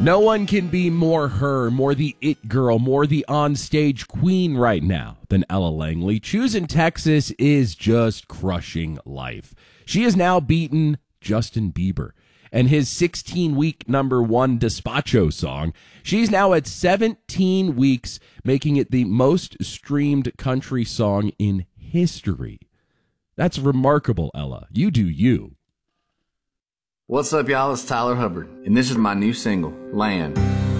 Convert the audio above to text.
No one can be more her, more the it girl, more the onstage queen right now than Ella Langley. Choosing Texas is just crushing life. She has now beaten Justin Bieber and his 16-week number one Despacho song. She's now at 17 weeks, making it the most streamed country song in history. That's remarkable, Ella. You do you. What's up, y'all? It's Tyler Hubbard, and this is my new single, Land.